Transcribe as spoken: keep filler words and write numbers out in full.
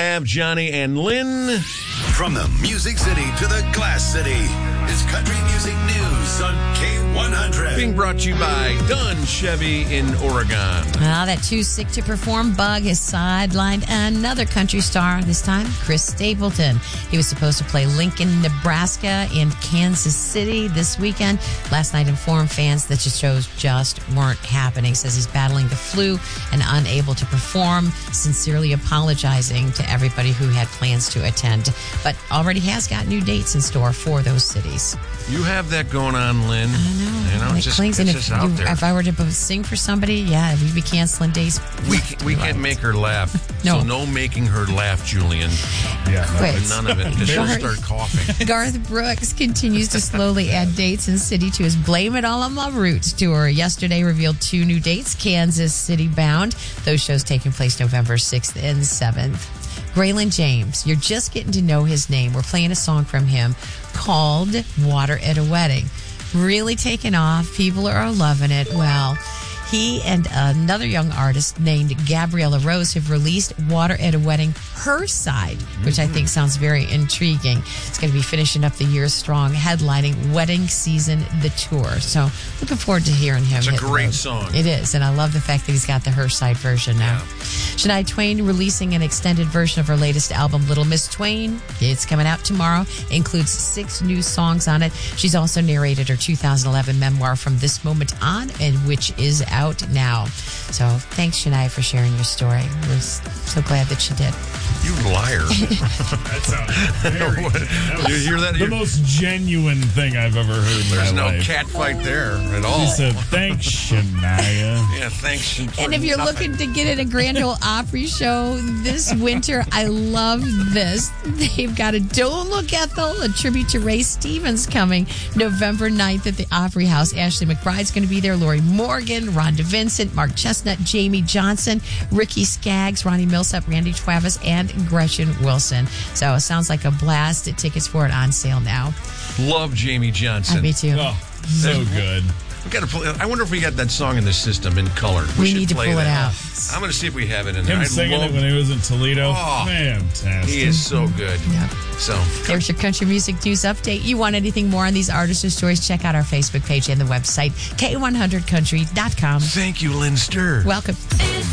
have Johnny and Lynn. From the Music City to the Glass City, it's Country Music News on K one hundred. Being brought to you by Dunn Chevy in Oregon. Well, that too sick to perform bug has sidelined another country star, this time Chris Stapleton. He was supposed to play Lincoln, Nebraska and Kansas City this weekend. Last night informed fans that the shows just weren't happening. Says he's battling the flu and unable to perform, sincerely apologizing to everybody who had plans to attend, but already has got new dates in store for those cities. You have that going on, Lynn. I know. You know, It it's just, clings, it's and just if, out you, there. if I were to sing for somebody, yeah, we'd be canceling days. We, can, we can't make her laugh. No. So no making her laugh, Julian. Yeah, no. Quit. None of it. Because she'll Garth- start coughing. Garth Brooks continues to slowly add dates in city to his Blame It All on My Roots tour. Yesterday revealed two new dates, Kansas City bound. Those shows taking place November sixth and seventh. Graylin James, you're just getting to know his name. We're playing a song from him called Water at a Wedding. Really taking off. People are loving it. Well, he and another young artist named Gabriella Rose have released Water at a Wedding, Her Side, which I think sounds very intriguing. It's going to be finishing up the year strong, headlining wedding season, the tour. So looking forward to hearing him. It's a hit the great road. song. It is, and I love the fact that he's got the Her Side version now. Yeah. Shania Twain releasing an extended version of her latest album, Little Miss Twain. It's coming out tomorrow. It includes six new songs on it. She's also narrated her two thousand eleven memoir, From This Moment On, and which is out now. So thanks, Shania, for sharing your story. We're so glad that you did. You liar. That sounds very that You was hear that? The You- most genuine thing I've ever heard in There's my no life. cat fight there at all. She said, "Thanks, Shania." Yeah, thanks. And if you're looking to get in a Grand Ole Opry show this winter, I love this. They've got a Don't Look Ethel, a tribute to Ray Stevens, coming November ninth at the Opry House. Ashley McBride's going to be there, Lori Morgan, Rhonda Vincent, Mark Chestnut, Jamie Johnson, Ricky Skaggs, Ronnie Millsap, Randy Travis, and Gretchen Wilson. So it sounds like a blast. Tickets for it on sale now. Love Jamie Johnson. I me too. Oh, so good. We gotta play, I wonder if we got that song in the system in color. We, We should need to play pull it that. out. I'm going to see if we have it in there. Him I singing love, it when he was in Toledo. Oh, Fantastic. He is so good. Yeah. So, There's your country music news update. You want anything more on these artists or stories, check out our Facebook page and the website, K one hundred country dot com. thank you, Lynn Sturr. Welcome.